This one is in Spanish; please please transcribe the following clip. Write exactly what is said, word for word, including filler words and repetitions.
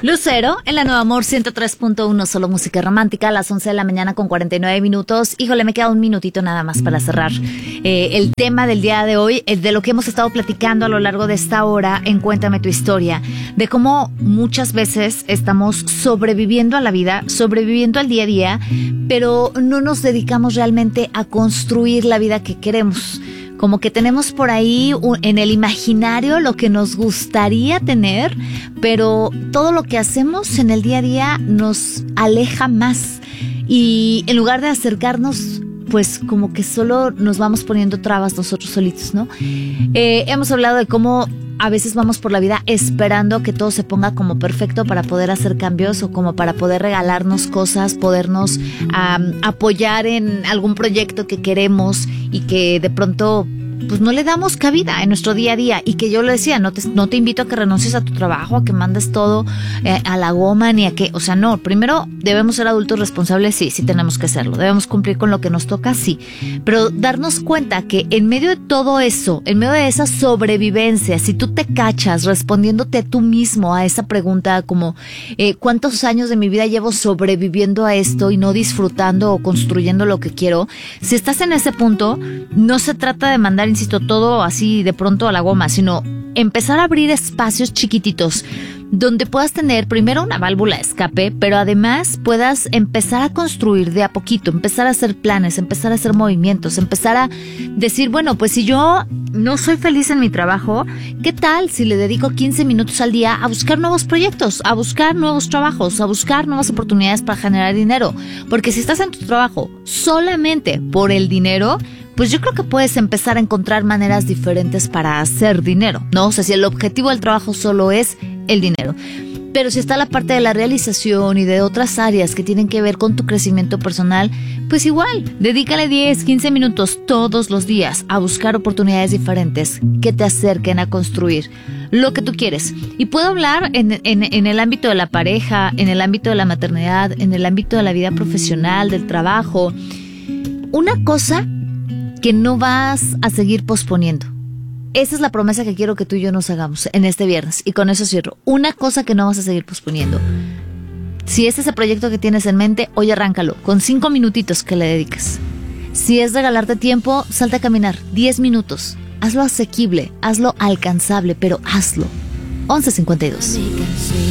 Lucero, en la Nueva Amor ciento tres punto uno, solo música romántica, a las once de la mañana con cuarenta y nueve minutos. Híjole, me queda un minutito nada más para cerrar eh, el tema del día de hoy, eh, de lo que hemos estado platicando a lo largo de esta hora en Cuéntame tu Historia, de cómo muchas veces estamos sobreviviendo a la vida, sobreviviendo al día a día, pero no nos dedicamos realmente a construir la vida que queremos. Como que tenemos por ahí en el imaginario lo que nos gustaría tener, pero todo lo que hacemos en el día a día nos aleja más. Y en lugar de acercarnos, pues como que solo nos vamos poniendo trabas nosotros solitos, ¿no? Eh, hemos hablado de cómo a veces vamos por la vida esperando que todo se ponga como perfecto para poder hacer cambios o como para poder regalarnos cosas, podernos um, apoyar en algún proyecto que queremos y que de pronto pues no le damos cabida en nuestro día a día. Y que yo le decía, no te, no te invito a que renuncies a tu trabajo, a que mandes todo eh, a la goma, ni a que, o sea, no, primero debemos ser adultos responsables, sí, sí tenemos que serlo, debemos cumplir con lo que nos toca, sí, pero darnos cuenta que en medio de todo eso, en medio de esa sobrevivencia, si tú te cachas respondiéndote a tú mismo a esa pregunta como eh, ¿cuántos años de mi vida llevo sobreviviendo a esto y no disfrutando o construyendo lo que quiero? Si estás en ese punto, no se trata de mandar, insisto, todo así de pronto a la goma, sino empezar a abrir espacios chiquititos donde puedas tener primero una válvula de escape, pero además puedas empezar a construir de a poquito, empezar a hacer planes, empezar a hacer movimientos, empezar a decir, bueno, pues si yo no soy feliz en mi trabajo, ¿qué tal si le dedico quince minutos al día a buscar nuevos proyectos, a buscar nuevos trabajos, a buscar nuevas oportunidades para generar dinero? Porque si estás en tu trabajo solamente por el dinero, pues yo creo que puedes empezar a encontrar maneras diferentes para hacer dinero, ¿no? O sea, si el objetivo del trabajo solo es el dinero. Pero si está la parte de la realización y de otras áreas que tienen que ver con tu crecimiento personal, pues igual, dedícale diez, quince minutos todos los días a buscar oportunidades diferentes que te acerquen a construir lo que tú quieres. Y puedo hablar en, en, en el ámbito de la pareja, en el ámbito de la maternidad, en el ámbito de la vida profesional, del trabajo. Una cosa que no vas a seguir posponiendo. Esa es la promesa que quiero que tú y yo nos hagamos en este viernes. Y con eso cierro. Una cosa que no vas a seguir posponiendo. Si es ese proyecto que tienes en mente, hoy arráncalo. Con cinco minutitos que le dediques. Si es regalarte tiempo, salte a caminar. Diez minutos. Hazlo asequible, hazlo alcanzable, pero hazlo. once cincuenta y dos.